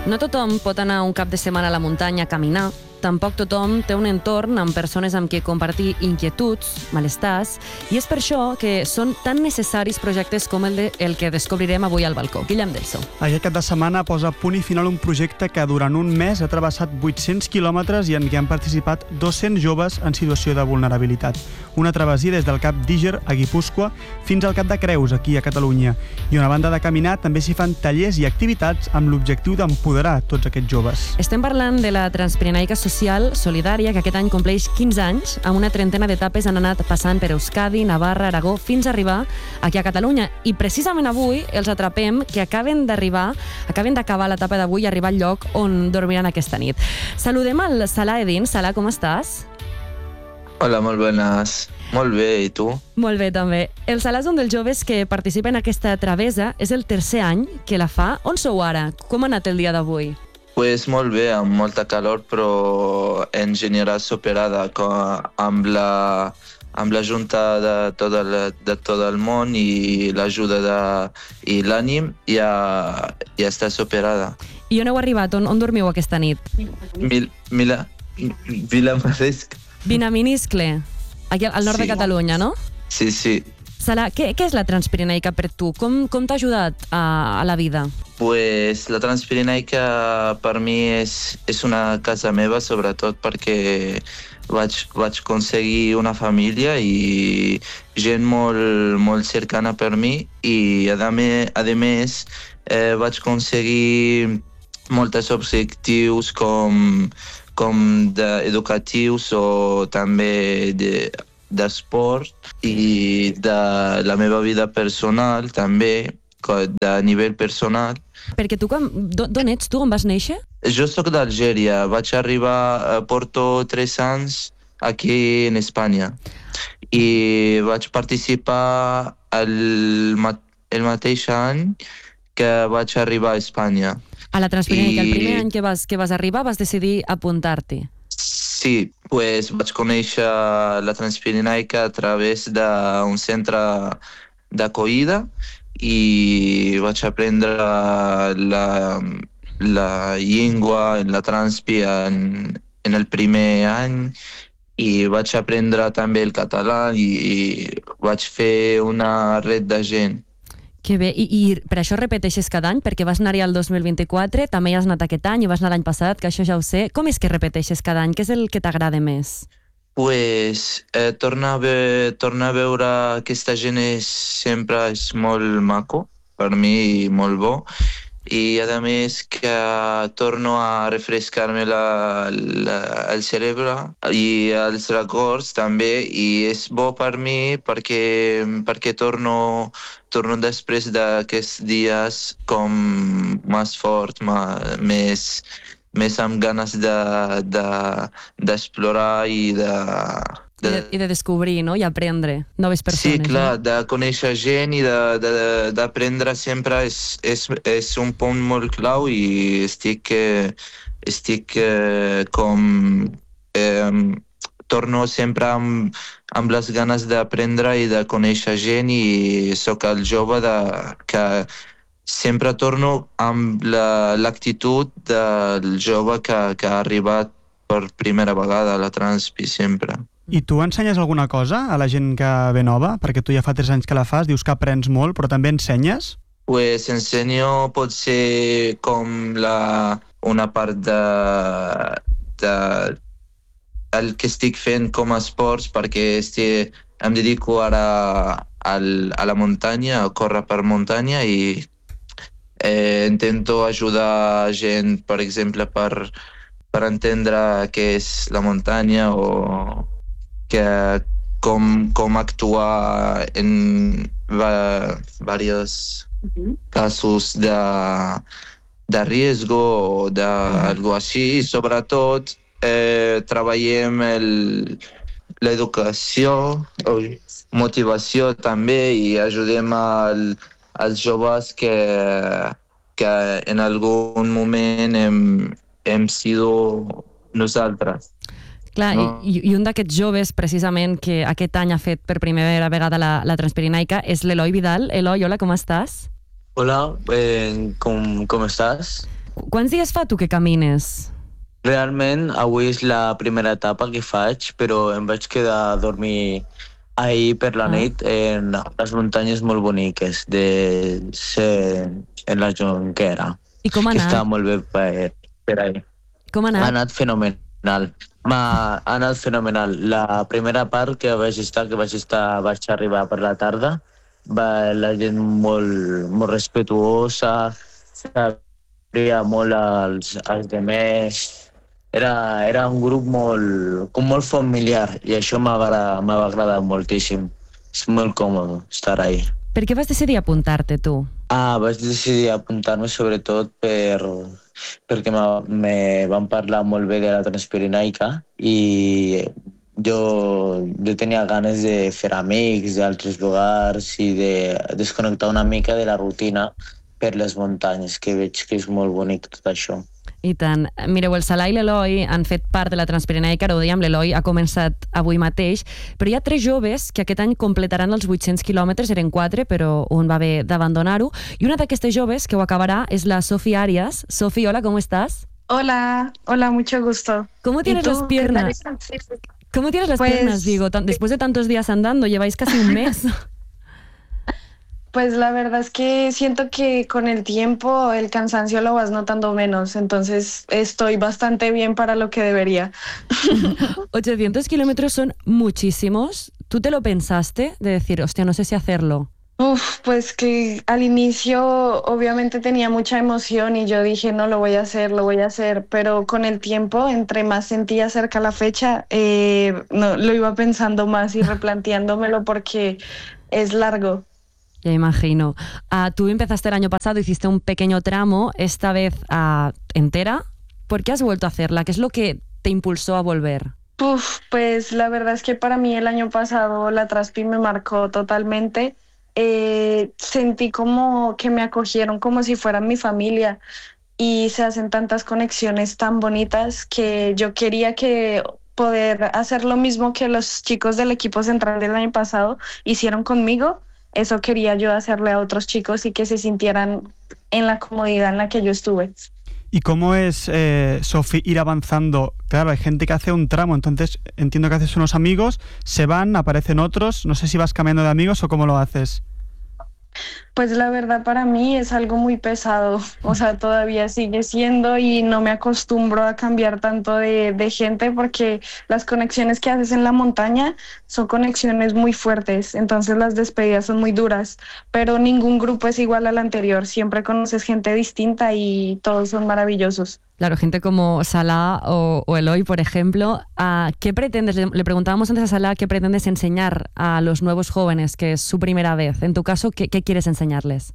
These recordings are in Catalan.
No tothom pot anar un cap de setmana a la muntanya a caminar. Tampoc tothom té un entorn amb persones amb qui compartir inquietuds, malestars, i és per això que són tan necessaris projectes com el que descobrirem avui al balcó. Guillem Delso. Aquest cap de setmana posa punt i final un projecte que durant un mes ha travessat 800 quilòmetres i en què han participat 200 joves en situació de vulnerabilitat. Una travessia des del Cap d'Íger a Guipúscoa fins al Cap de Creus, aquí a Catalunya. I una banda de caminar també s'hi fan tallers i activitats amb l'objectiu d'empoderar tots aquests joves. Estem parlant de la Transpirenaica Social Solidària, que aquest any compleix 15 anys. Amb una trentena d'etapes han anat passant per Euskadi, Navarra, Aragó, fins a arribar aquí a Catalunya. I precisament avui els atrapem que acaben d'acabar l'etapa d'avui i arribar al lloc on dormiran aquesta nit. Saludem al Salah Edin. Salah, com estàs? Hola, molt bones. Molt bé, i tu? Molt bé, també. El Salah és un dels joves que participa en aquesta travessa. És el tercer any que la fa. On sou ara? Com ha anat el dia d'avui? Pues molt bé, amb molta calor, però en general superada amb la junta de tot el món i l'ajuda i l'ànim ja està superada. I on heu arribat? On dormiu aquesta nit? Vinaminiscle, aquí al nord de Catalunya, no? Sí, sí. Salah, què és la Transpirenaica per tu? Com t'ha ajudat a la vida? Pues la Transpirenaica per mi és una casa meva, sobretot perquè vaig aconseguir una família i gent molt cercana per mi i a més vaig aconseguir molts objectius com educatius o també d'esport i de la meva vida personal també, de nivell personal. Perquè tu, d'on ets tu? On vas néixer? Jo soc d'Algèria. Vaig arribar, porto 3 anys aquí en Espanya i vaig participar el mateix any que vaig arribar a Espanya. A la Transpirenaica, el primer any que vas arribar vas decidir apuntar-t'hi. Sí, pues vaig conèixer la Transpirenaica a través d'un centre d'acollida i vaig aprendre la llengua en la Transpi en el primer any i vaig aprendre també el català i vaig fer una red de gent. Que bé, i per això repeteixes cada any, perquè vas anar-hi al 2024, també hi has anat aquest any i vas anar l'any passat, que això ja ho sé. Com és que repeteixes cada any? Què és el que t'agrada més? Pues tornar a veure aquesta gent sempre és molt maco, per mi molt bo, i a més que torno a refrescar-me el cerebre i els records també, i és bo per mi perquè torno després d'aquests dies com més fort, més amb ganes d'explorar i de descobrir, no? I aprendre noves persones. Sí, clar, de conèixer gent i d'aprendre sempre és un punt molt clau i estic torno sempre amb les ganes d'aprendre i de conèixer gent i sóc el jove que sempre torno amb l'actitud del jove que ha arribat per primera vegada a la Transpi sempre. I tu ensenyes alguna cosa a la gent que ve nova? Perquè tu ja fa 3 anys que la fas, dius que aprens molt, però també ensenyes? Pues ensenyo pot ser com una part el que estic fent com a esports, perquè em dedico ara a la muntanya, a córrer per muntanya i intento ajudar gent, per exemple, per entendre què és la muntanya o com actuar en varios casos de riesgo o d'algo així. Sobretot treballem l'educació, motivació també, i ajudem als joves que en algun moment hem sido nosaltres. Clar, no? I un d'aquests joves, precisament, que aquest any ha fet per primera vegada la Transpirenaica és l'Eloi Vidal. Eloi, hola, com estàs? Hola, ¿cómo estás? Quants dies fa tu que camines? Realment, avui és la primera etapa que faig, però em vaig quedar a dormir ahir per la nit en les muntanyes molt boniques de ser en la Jonquera. I com ha Que anat? està molt bé per ahir. Com ha Ha anat? anat fenomenal. Ha anat fenomenal. La primera part que vaig arribar per la tarda, la gent molt respetuosa, s'abria molt als demés. Era un grup molt familiar i això m'ha agradat moltíssim. És molt còmode estar ahí. Per què vas decidir apuntar-te, tu? Vaig decidir apuntar-me sobretot perquè me van parlar molt bé de la Transpirenaica i jo tenia ganes de fer amics d'altres lugares i de desconnectar una mica de la rutina per les muntanyes, que veig que és molt bonic tot això. I tant. Mireu, el Salah i l'Eloi han fet part de la Transpirenaica, ara ho dèiem, l'Eloi ha començat avui mateix, però hi ha 3 joves que aquest any completaran els 800 quilòmetres, eren 4, però un va haver d'abandonar-ho, i una d'aquestes joves que ho acabarà és la Sofi Arias. Sofi, hola, ¿cómo estás? Hola, mucho gusto. ¿Cómo tienes las piernas? ¿Cómo tienes las piernas, digo? Después de tantos días andando, lleváis casi un mes. Pues la verdad es que siento que con el tiempo el cansancio lo vas notando menos, entonces estoy bastante bien para lo que debería. 800 kilómetros son muchísimos. ¿Tú te lo pensaste de decir, hostia, no sé si hacerlo? Pues que al inicio obviamente tenía mucha emoción y yo dije, no, lo voy a hacer, pero con el tiempo, entre más sentía cerca la fecha, no, lo iba pensando más y replanteándomelo porque es largo. Ya imagino. Tú empezaste el año pasado, hiciste un pequeño tramo, esta vez entera. ¿Por qué has vuelto a hacerla? ¿Qué es lo que te impulsó a volver? Pues la verdad es que para mí el año pasado la Traspi me marcó totalmente. Sentí como que me acogieron como si fueran mi familia y se hacen tantas conexiones tan bonitas que yo quería poder hacer lo mismo que los chicos del equipo central del año pasado hicieron conmigo. Eso quería yo hacerle a otros chicos y que se sintieran en la comodidad en la que yo estuve. ¿Y cómo es, Sofi, ir avanzando? Claro, hay gente que hace un tramo, entonces entiendo que haces unos amigos, se van, aparecen otros, no sé si vas cambiando de amigos o cómo lo haces. Pues la verdad para mí es algo muy pesado, o sea, todavía sigue siendo y no me acostumbro a cambiar tanto de gente porque las conexiones que haces en la montaña son conexiones muy fuertes, entonces las despedidas son muy duras, pero ningún grupo es igual al anterior, siempre conoces gente distinta y todos son maravillosos. Claro, gente como Salah o Eloi, por ejemplo. ¿Qué pretendes? Le preguntábamos antes a Salah qué pretendes enseñar a los nuevos jóvenes, que es su primera vez. En tu caso, ¿qué quieres enseñarles?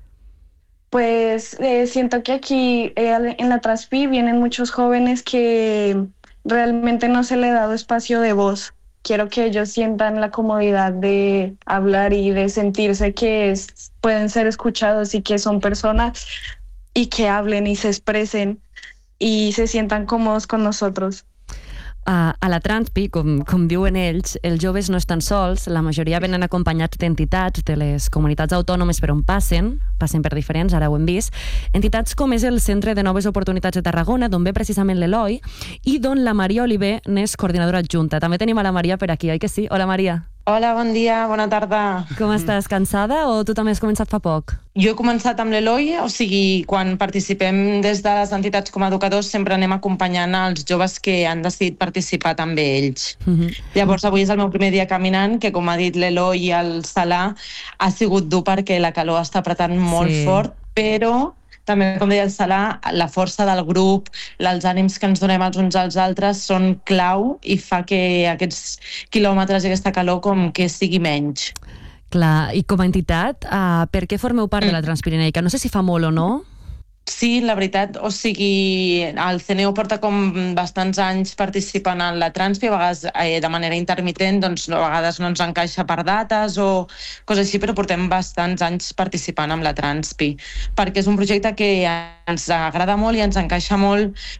Pues siento que aquí en la Traspi vienen muchos jóvenes que realmente no se les ha dado espacio de voz. Quiero que ellos sientan la comodidad de hablar y de sentirse que pueden ser escuchados y que son personas y que hablen y se expresen i se sientan còmodes con nosotros. A la Transpi, com diuen ells, els joves no estan sols, la majoria venen acompanyats d'entitats de les comunitats autònomes per on passen per diferents, ara ho hem vist, entitats com és el Centre de Noves Oportunitats de Tarragona, d'on ve precisament l'Eloi, i d'on la Maria Oliver n'és coordinadora adjunta. També tenim a la Maria per aquí, oi que sí? Hola, Maria. Hola, bon dia, bona tarda. Com estàs? Cansada o tu també has començat fa poc? Jo he començat amb l'Eloi, o sigui, quan participem des de les entitats com a educadors sempre anem acompanyant els joves que han decidit participar també ells. Llavors, avui és el meu primer dia caminant, que com ha dit l'Eloi i el Salah, ha sigut dur perquè la calor està apretant molt fort, però també, com deia el Salah, la força del grup, els ànims que ens donem els uns als altres són clau i fa que aquests quilòmetres i aquesta calor com que sigui menys. Clar, i com a entitat, per què formeu part de la Transpirenaica? No sé si fa molt o no. Sí, la veritat, o sigui, el CNEO porta com bastants anys participant en la Transpi, a vegades de manera intermitent, doncs a vegades no ens encaixa per dates o coses així, però portem bastants anys participant amb la Transpi, perquè és un projecte que ens agrada molt i ens encaixa molt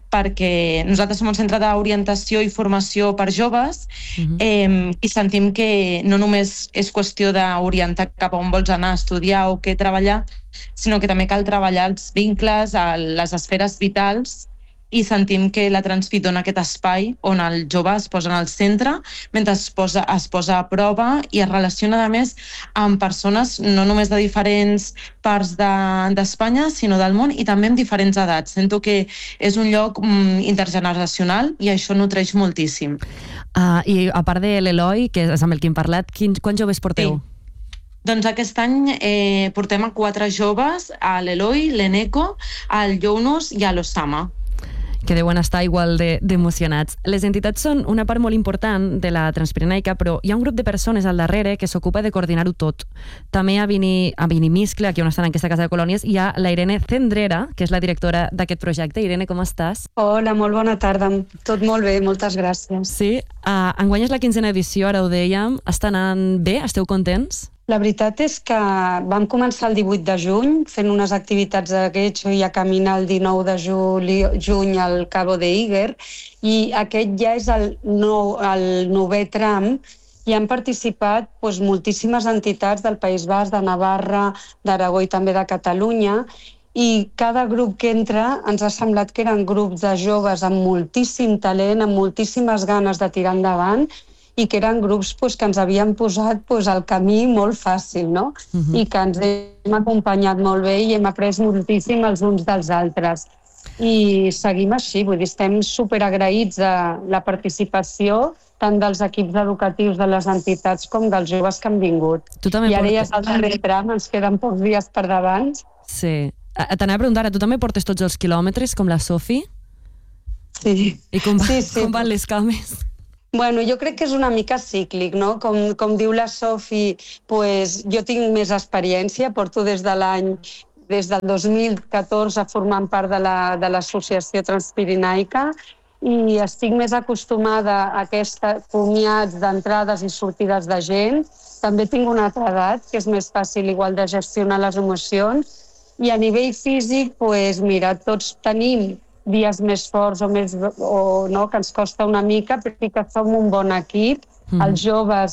perquè nosaltres som un centre d'orientació i formació per joves i sentim que no només és qüestió d'orientar cap a on vols anar a estudiar o què treballar, sinó que també cal treballar els vincles, les esferes vitals, i sentim que la Transfit dona aquest espai on el jove es posa en el centre mentre es posa a prova i es relaciona, a més, amb persones no només de diferents parts d'Espanya, sinó del món, i també amb diferents edats. Sento que és un lloc intergeneracional i això nutreix moltíssim. I a part de l'Eloi, que és amb el que hem parlat, quants joves porteu? Sí. Doncs aquest any portem a 4 joves, a l'Eloi, l'Eneco, al Younus i a l'Osama. Que deuen estar igual d'emocionats. Les entitats són una part molt important de la Transpirenaica, però hi ha un grup de persones al darrere que s'ocupa de coordinar-ho tot. També a Vinimiscle, aquí on estan en aquesta casa de colònies, hi ha la Irene Cendrera, que és la directora d'aquest projecte. Irene, com estàs? Hola, molt bona tarda. Tot molt bé, moltes gràcies. Sí, enguany és la 15a edició, ara ho dèiem. Està anant bé? Esteu contents? La veritat és que vam començar el 18 de juny fent unes activitats de getxo i a caminar el 19 de juny al Cabo de Iguer, i aquest ja és el 9è tram i han participat moltíssimes entitats del País Basc, de Navarra, d'Aragó i també de Catalunya, i cada grup que entra ens ha semblat que eren grups de joves amb moltíssim talent, amb moltíssimes ganes de tirar endavant, i que eren grups que ens havien posat al camí molt fàcil, no? I que ens hem acompanyat molt bé i hem après moltíssim els uns dels altres. I seguim així, vull dir, estem superagraïts de la participació tant dels equips educatius de les entitats com dels joves que han vingut. I ara ja és el darrer tram, ens queden pocs dies per davant. Sí. T'anava a preguntar, tu també portes tots els quilòmetres, com la Sofi? Sí. I com van les cames? Bueno, jo crec que és una mica cíclic, no? Com diu la Sofi, jo tinc més experiència, porto des del 2014 formant part de l'associació Transpirenaica i estic més acostumada a aquests comiats d'entrades i sortides de gent. També tinc una altra edat, que és més fàcil igual de gestionar les emocions, i a nivell físic, mira, tots tenim dies més forts que ens costa una mica, però que som un bon equip. Els joves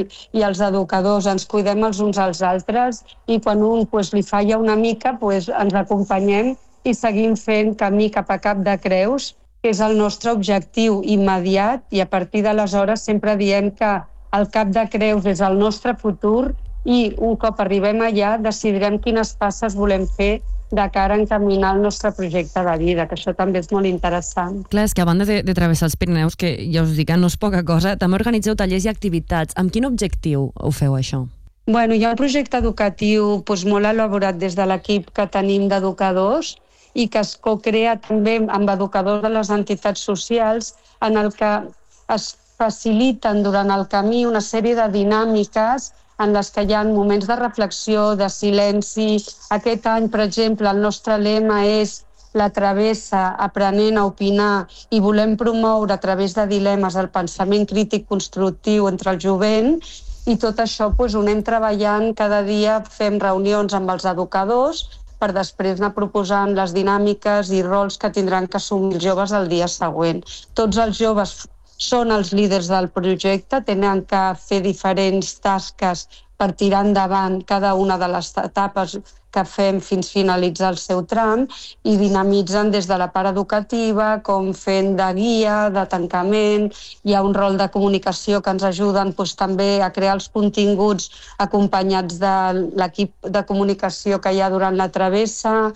i els educadors ens cuidem els uns als altres i quan un li falla una mica ens acompanyem i seguim fent camí cap a Cap de Creus, que és el nostre objectiu immediat, i a partir d'aleshores sempre diem que el Cap de Creus és el nostre futur i un cop arribem allà decidirem quines passes volem fer de cara a encaminar el nostre projecte de vida, que això també és molt interessant. Clar, és que a banda de travessar els Pirineus, que ja us dic, no és poca cosa, també organitzeu tallers i activitats. Amb quin objectiu ho feu, això? Bueno, hi ha un projecte educatiu molt elaborat des de l'equip que tenim d'educadors i que es cocrea també amb educadors de les entitats socials, en el que es faciliten durant el camí una sèrie de dinàmiques en les que hi ha moments de reflexió, de silenci. Aquest any, per exemple, el nostre lema és la travessa aprenent a opinar i volem promoure a través de dilemes el pensament crític constructiu entre el jovent, i tot això ho anem treballant cada dia, fem reunions amb els educadors per després anar proposant les dinàmiques i rols que tindran que assumir els joves el dia següent. Tots els joves són els líders del projecte, tenen que fer diferents tasques per tirar endavant cada una de les etapes que fem fins finalitzar el seu tram i dinamitzen des de la part educativa, com fent de guia, de tancament. Hi ha un rol de comunicació que ens ajuden també a crear els continguts acompanyats de l'equip de comunicació que hi ha durant la travessa,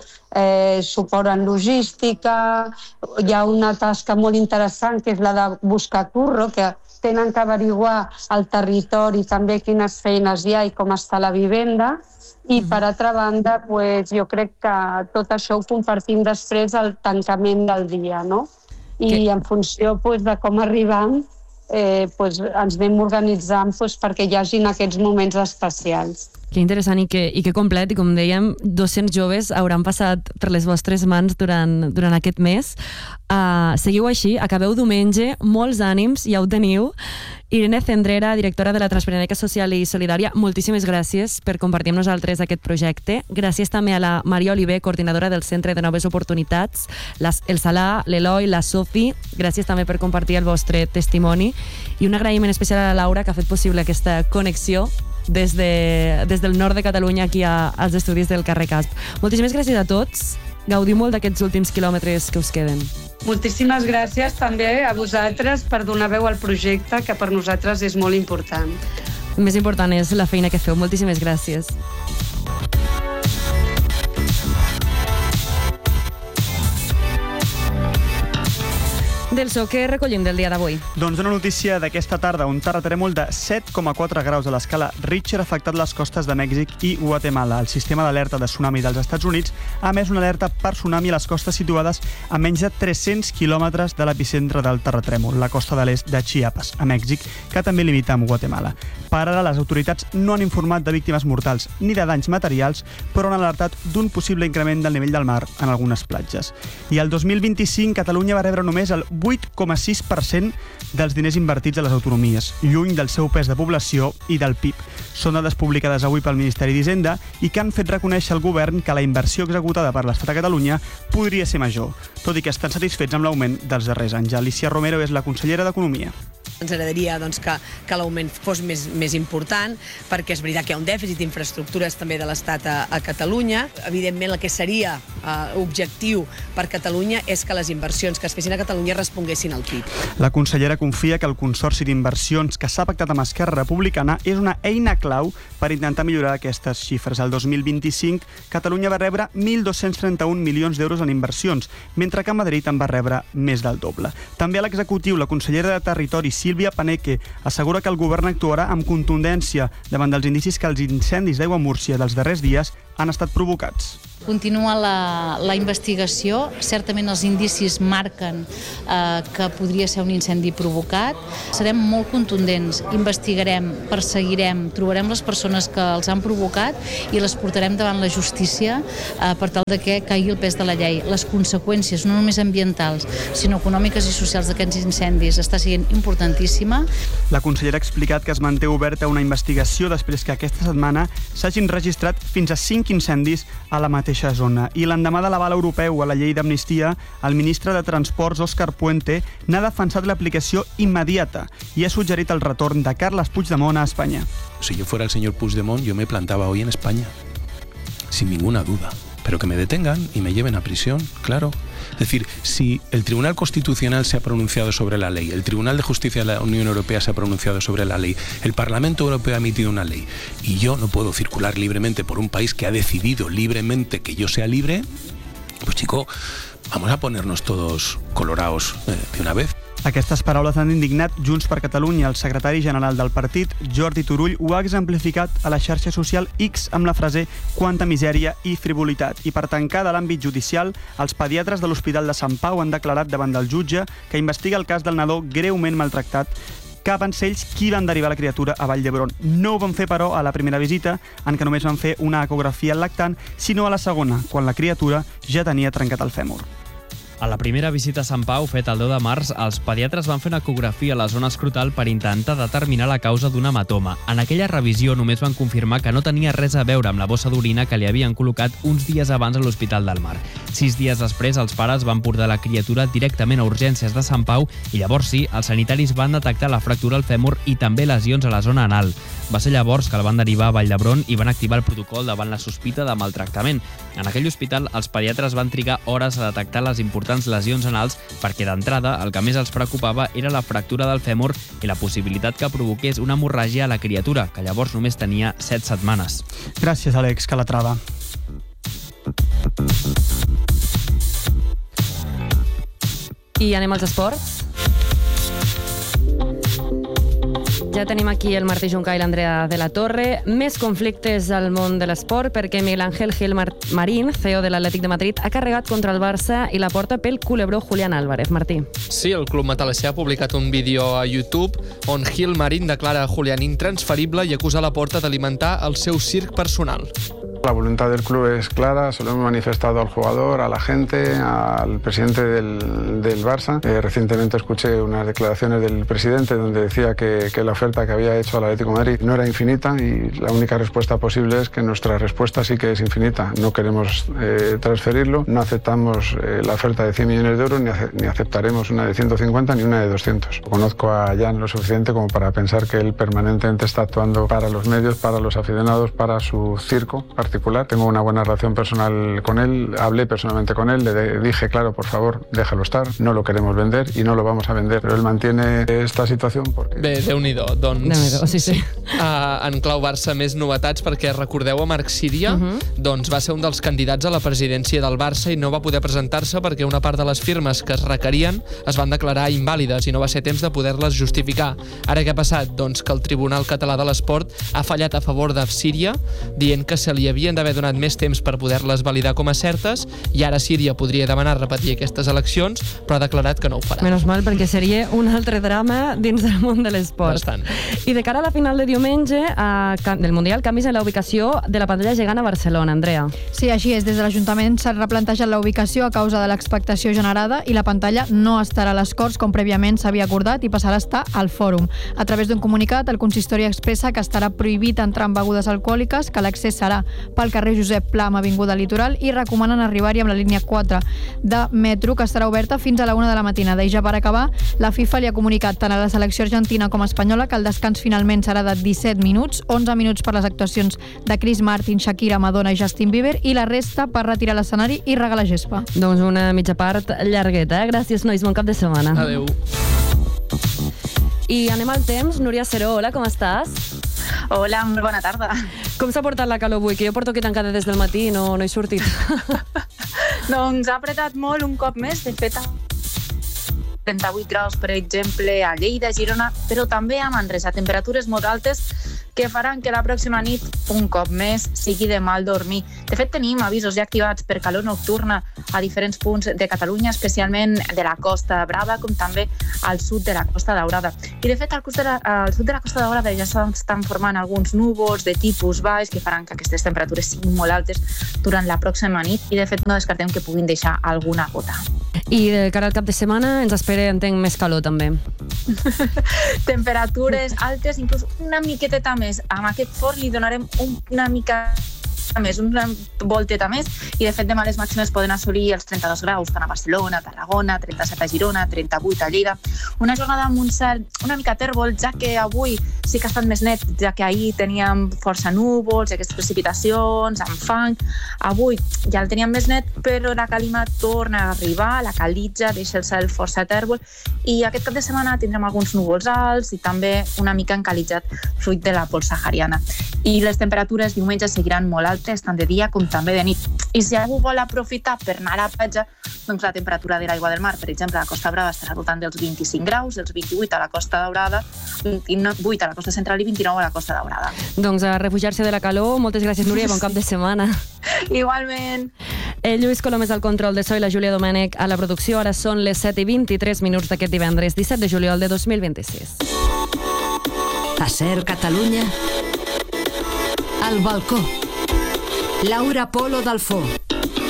suport en logística. Hi ha una tasca molt interessant que és la de buscar curro, que tenen que averiguar el territori, també quines feines hi ha i com està la vivenda. I, per altra banda, jo crec que tot això ho compartim després al tancament del dia, no? I en funció de com arribam, ens anem organitzant perquè hi hagin aquests moments especials. Que interessant i que complet, i com dèiem, 200 joves hauran passat per les vostres mans durant aquest mes. Seguiu així, acabeu diumenge, molts ànims, ja ho teniu. Irene Cendrera, directora de la Transpirenaica Social i Solidària, moltíssimes gràcies per compartir amb nosaltres aquest projecte. Gràcies també a la Maria Oliver, coordinadora del Centre de Noves Oportunitats, el Salà, l'Eloi, la Sofi. Gràcies també per compartir el vostre testimoni. I un agraïment especial a la Laura, que ha fet possible aquesta connexió des del nord de Catalunya aquí als estudis del carrer Casp. Moltíssimes gràcies a tots. Gaudiu molt d'aquests últims quilòmetres que us queden. Moltíssimes gràcies també a vosaltres per donar veu al projecte, que per nosaltres és molt important. El més important és la feina que feu. Moltíssimes gràcies. Delso, què recollim del dia d'avui? Doncs una notícia d'aquesta tarda. Un terratrèmol de 7,4 graus a l'escala Richter ha afectat les costes de Mèxic i Guatemala. El sistema d'alerta de tsunami dels Estats Units ha emès una alerta per tsunami a les costes situades a menys de 300 quilòmetres de l'epicentre del terratrèmol, la costa de l'est de Chiapas, a Mèxic, que també limita amb Guatemala. Per ara, les autoritats no han informat de víctimes mortals ni de danys materials, però han alertat d'un possible increment del nivell del mar en algunes platges. I el 2025, Catalunya va rebre només el 8,6% dels diners invertits a les autonomies, lluny del seu pes de població i del PIB. Són dades publicades avui pel Ministeri d'Hisenda i que han fet reconèixer al govern que la inversió executada per l'Estat a Catalunya podria ser major, tot i que estan satisfets amb l'augment dels darrers anys. Alicia Romero és la consellera d'Economia. Ens agradaria que l'augment fos més important, perquè és veritat que hi ha un dèficit d'infraestructures també de l'Estat a Catalunya. Evidentment, el que seria objectiu per Catalunya és que les inversions que es fessin a Catalunya responguessin al PIB. La consellera confia que el Consorci d'Inversions que s'ha pactat amb Esquerra Republicana és una eina clau per intentar millorar aquestes xifres. El 2025, Catalunya va rebre 1.231 milions d'euros en inversions, mentre que Madrid en va rebre més del doble. També a l'executiu, la consellera de Territori, Sílvia Paneque, assegura que el govern actuarà amb contundència davant dels indicis que els incendis d'Aigua Múrcia dels darrers dies han estat provocats. Continua la investigació. Certament els indicis marquen que podria ser un incendi provocat. Serem molt contundents, investigarem, perseguirem, trobarem les persones que els han provocat i les portarem davant la justícia per tal de que caigui el pes de la llei. Les conseqüències, no només ambientals, sinó econòmiques i socials d'aquests incendis, està sent importantíssima. La consellera ha explicat que es manté oberta una investigació després que aquesta setmana s'hagin registrat fins a 5 incendis a la mateixa zona. I l'endemà de l'aval europeu a la llei d'amnistia, el ministre de Transports, Òscar Puente, n'ha defensat l'aplicació immediata i ha suggerit el retorn de Carles Puigdemont a Espanya. Si yo fuera el señor Puigdemont, yo me plantaba hoy en España, sin ninguna duda. Pero que me detengan y me lleven a prisión, claro. Es decir, si el Tribunal Constitucional se ha pronunciado sobre la ley, el Tribunal de Justicia de la Unión Europea se ha pronunciado sobre la ley, el Parlamento Europeo ha emitido una ley y yo no puedo circular libremente por un país que ha decidido libremente que yo sea libre, pues chico, vamos a ponernos todos colorados de una vez. Aquestes paraules han indignat Junts per Catalunya. El secretari general del partit, Jordi Turull, ho ha exemplificat a la xarxa social X amb la frase «quanta misèria i frivolitat». I per tancar de l'àmbit judicial, els pediatres de l'Hospital de Sant Pau han declarat davant del jutge que investiga el cas del nadó greument maltractat, que van ser ells qui van derivar la criatura a Vall d'Hebron. No ho van fer, però, a la primera visita, en què només van fer una ecografia al lactant, sinó a la segona, quan la criatura ja tenia trencat el fèmur. A la primera visita a Sant Pau, feta el 10 de març, els pediatres van fer una ecografia a la zona escrotal per intentar determinar la causa d'un hematoma. En aquella revisió només van confirmar que no tenia res a veure amb la bossa d'orina que li havien col·locat uns dies abans a l'Hospital del Mar. 6 dies després, els pares van portar la criatura directament a urgències de Sant Pau i llavors sí, els sanitaris van detectar la fractura al fèmur i també lesions a la zona anal. Va ser llavors que el van derivar a Vall d'Hebron i van activar el protocol davant la sospita de maltractament. En aquell hospital, els pediatres van trigar hores a detectar les importants lesions anals perquè d'entrada el que més els preocupava era la fractura del fèmur i la possibilitat que provoqués una hemorràgia a la criatura, que llavors només tenia 7 setmanes. Gràcies, Àlex Calatrava. I anem als esports? Ja tenim aquí el Martí Juncà i l'Andrea de la Torre. Més conflictes al món de l'esport perquè Miguel Ángel Gil Marín, CEO de l'Atlètic de Madrid, ha carregat contra el Barça i la porta pel culebró Julián Álvarez. Martí. Sí, el club matalasser ha publicat un vídeo a YouTube on Gil Marín declara a Julián intransferible i acusa la Porta d'alimentar el seu circ personal. La voluntad del club es clara, se lo hemos manifestado al jugador, a la gente, al presidente del Barça. Recientemente escuché unas declaraciones del presidente donde decía que la oferta que había hecho al Atlético de Madrid no era infinita y la única respuesta posible es que nuestra respuesta sí que es infinita. No queremos transferirlo, no aceptamos la oferta de 100 millones de euros ni aceptaremos una de 150 ni una de 200. Conozco a Jan lo suficiente como para pensar que él permanentemente está actuando para los medios, para los aficionados, para su circo particular. Tengo una buena relación personal con él, hablé personalmente con él, le dije, claro, por favor, déjalo estar, no lo queremos vender y no lo vamos a vender, pero él mantiene esta situación perquè... Bé, Déu-n'hi-do, doncs... Déu-n'hi-do, sí. En clau Barça, més novetats, perquè recordeu a Marc Síria, doncs va ser un dels candidats a la presidència del Barça i no va poder presentar-se perquè una part de les firmes que es requerien es van declarar invàlides i no va ser temps de poder-les justificar. Ara què ha passat? Doncs que el Tribunal Català de l'Esport ha fallat a favor de Síria, dient que se li havien d'haver donat més temps per poder-les validar com a certes i ara Síria podria demanar repetir aquestes eleccions, però ha declarat que no ho farà. Menos mal, perquè seria un altre drama dins del món de l'esport. Bastant. I de cara a la final de diumenge del Mundial, canvis en la ubicació de la pantalla gegant a Barcelona. Andrea. Sí, així és. Des de l'Ajuntament s'ha replantejat la ubicació a causa de l'expectació generada i la pantalla no estarà a les Corts com prèviament s'havia acordat i passarà a estar al Fòrum. A través d'un comunicat, el consistori expressa que estarà prohibit entrar amb begudes alcohòliques, que l'accés serà pel carrer Josep Pla amb Avinguda Litoral i recomanen arribar-hi amb la línia 4 de metro, que estarà oberta fins a la 1 de la matinada. I ja per acabar, la FIFA li ha comunicat tant a la selecció argentina com espanyola que el descans finalment serà de 17 minuts, 11 minuts per les actuacions de Chris Martin, Shakira, Madonna i Justin Bieber i la resta per retirar l'escenari i regar la gespa. Doncs una mitja part llargueta. Gràcies, nois. Bon cap de setmana. Adéu. I anem al temps. Núria Seró, hola, com estàs? Hola, molt bona tarda. Com s'ha portat la calor avui? Que jo porto aquí tancada des del matí i no he sortit. Doncs ha apretat molt un cop més. De fet, 38 graus, per exemple, a Lleida, Girona, però també a Manresa. Temperatures molt altes que faran que la pròxima nit, un cop més, sigui de mal dormir. De fet, tenim avisos ja activats per calor nocturna a diferents punts de Catalunya, especialment de la Costa Brava, com també al sud de la Costa Daurada. I, de fet, al sud de la Costa Daurada ja s'estan formant alguns núvols de tipus baix que faran que aquestes temperatures siguin molt altes durant la pròxima nit i, de fet, no descartem que puguin deixar alguna gota. I de cara al cap de setmana ens espera, entenc, més calor, també. Temperatures altes, inclús una miqueteta més. Amb aquest fort li donarem una mica més, una volteta més, i de fet demà les màximes poden assolir els 32 graus tant a Barcelona, Tarragona, 37 a Girona, 38 a Lleida. Una jornada amb un cel una mica tèrbol, ja que avui sí que ha estat més net, ja que ahir teníem força núvols, aquestes precipitacions, amb fang. Avui ja el teníem més net, però la calima torna a arribar, la calitja, deixa el cel força tèrbol, i aquest cap de setmana tindrem alguns núvols alts i també una mica encalitzat fruit de la pols sahariana. I les temperatures diumenge seguiran molt altes, tant de dia com també de nit. I si algú vol aprofitar per anar a la platja, doncs la temperatura de l'aigua del mar, per exemple, a la Costa Brava estarà al voltant dels 25 graus, els 28 a la Costa Daurada, 28 a la Costa Central i 29 a la Costa Daurada. Doncs a refugiar-se de la calor. Moltes gràcies, Núria, bon cap de setmana. Igualment. Lluís Colom és al control de so i la Júlia Domènech a la producció. Ara són les 7:23 d'aquest divendres 17 de juliol de 2026. A Ser Catalunya, al balcó. Laura Polo d'Alfó.